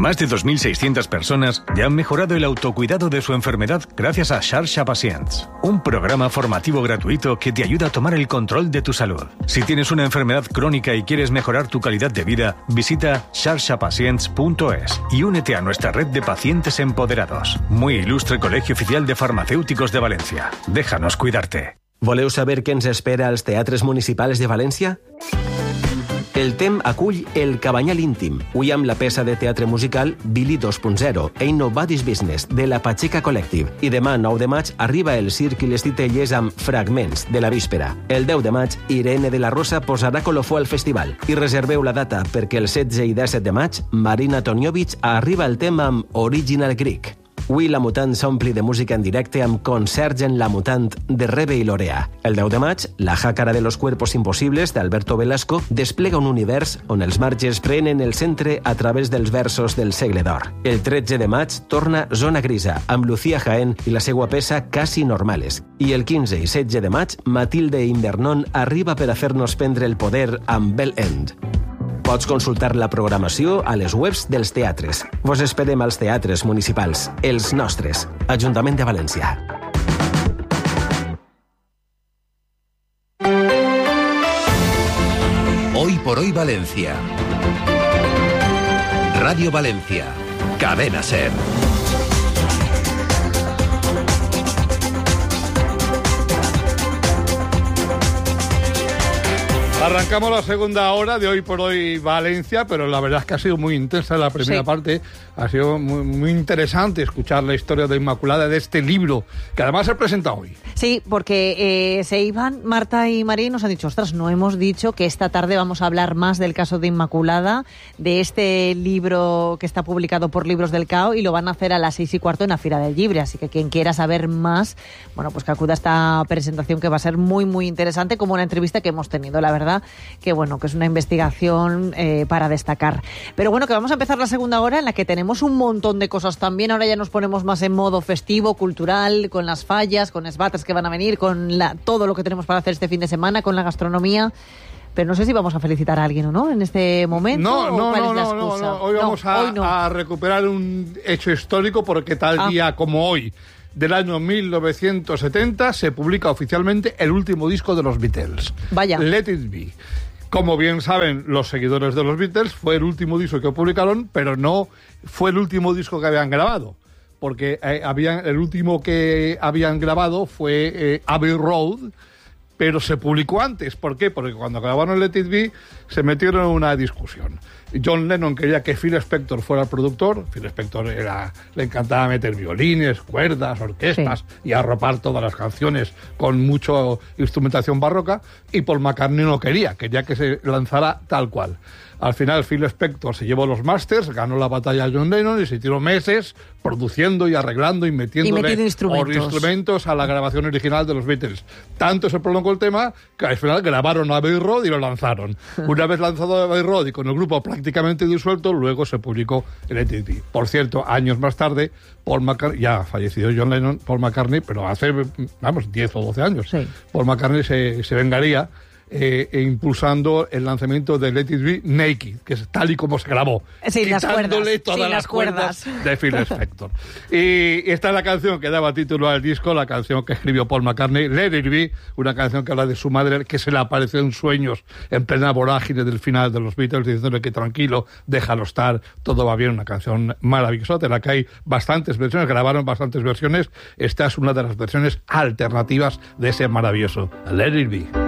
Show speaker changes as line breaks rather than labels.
Más de 2.600 personas ya han mejorado el autocuidado de su enfermedad gracias a Xarxa Pacients, un programa formativo gratuito que te ayuda a tomar el control de tu salud. Si tienes una enfermedad crónica y quieres mejorar tu calidad de vida, visita xarxapacients.es y únete a nuestra red de pacientes empoderados. Muy ilustre Colegio Oficial de Farmacéuticos de València. Déjanos cuidarte.
Voleu saber què ens espera als teatres municipals de València? El TEM acull El Cabanyal Íntim, avui amb la peça de teatre musical Billy 2.0, Ain't Nobody's Business, de la Pacheca Collective. I demà, 9 de maig, arriba el Circ i les Titelles amb Fragments, de la víspera. El 10 de maig, Irene de la Rosa posarà colofó al festival. I reserveu la data, perquè el 16 i 17 de maig, Marina Toniovic arriba al TEM amb Original Greek. Avui la Mutant s'ompli de música en directe amb concerts en La Mutant de Rebe i Lorea. El 10 de maig, La Jácara de los Cuerpos Imposibles d'Alberto Velasco desplega un univers on els marges prenen el centre a través dels versos del segle d'or. El 13 de maig torna Zona Grisa amb Lucía Jaén i la seva peça Casi Normales. I el 15 i 16 de maig, Matilde Invernon arriba per a fer-nos prendre el poder amb Bell End. Pots consultar la programació a les webs dels teatres. Vos esperem als teatres municipals, els nostres. Ajuntament de València.
Hoy por hoy Valencia. Radio Valencia. Cadena SER.
Arrancamos la segunda hora de Hoy por Hoy Valencia, pero la verdad es que ha sido muy intensa la primera parte. Ha sido muy interesante escuchar la historia de Inmaculada, de este libro, que además se presenta hoy.
Sí, porque se iban, Marta y María, y nos han dicho, ostras, no hemos dicho que esta tarde vamos a hablar más del caso de Inmaculada, de este libro que está publicado por Libros del Cao, y lo van a hacer a las 6:15 en la Fira del Llibre, así que quien quiera saber más, bueno, pues que acuda a esta presentación, que va a ser muy, muy interesante, como una entrevista que hemos tenido, la verdad, que bueno, que es una investigación para destacar. Pero bueno, que vamos a empezar la segunda hora, en la que tenemos un montón de cosas también. Ahora ya nos ponemos más en modo festivo, cultural, con las fallas, con esbates que van a venir, con todo lo que tenemos para hacer este fin de semana, con la gastronomía. Pero no sé si vamos a felicitar a alguien o no en este momento.
No. Hoy vamos
hoy no.
a recuperar un hecho histórico, porque tal día como hoy, del año 1970, se publica oficialmente el último disco de los Beatles.
Vaya.
Let It Be. Como bien saben los seguidores de los Beatles, fue el último disco que publicaron, pero no fue el último disco que habían grabado, porque el último que habían grabado fue Abbey Road, pero se publicó antes. ¿Por qué? Porque cuando grabaron Let It Be se metieron en una discusión. John Lennon quería que Phil Spector fuera el productor. Phil Spector le encantaba meter violines, cuerdas, orquestas, y arropar todas las canciones con mucha instrumentación barroca. Y Paul McCartney no quería que se lanzara tal cual. Al final Phil Spector se llevó los masters, ganó la batalla a John Lennon y se tiró meses produciendo y arreglando y metiéndole instrumentos a la grabación original de los Beatles. Tanto se prolongó el tema que al final grabaron Abbey Road y lo lanzaron. Una vez lanzado Abbey Road y con el grupo prácticamente disuelto, luego se publicó el Let It Be. Por cierto, años más tarde, Paul McCartney, ya fallecido John Lennon, Paul McCartney, pero hace, 10 o 12 años, sí. Paul McCartney se vengaría impulsando el lanzamiento de Let It Be Naked, que es tal y como se grabó, quitándole todas las cuerdas de Phil Spector. Y esta es la canción que daba título al disco, la canción que escribió Paul McCartney, Let It Be, una canción que habla de su madre, que se le apareció en sueños en plena vorágine del final de los Beatles, diciéndole que tranquilo, déjalo estar, todo va bien. Una canción maravillosa, de la que hay bastantes versiones, grabaron bastantes versiones. Esta es una de las versiones alternativas de ese maravilloso Let It Be.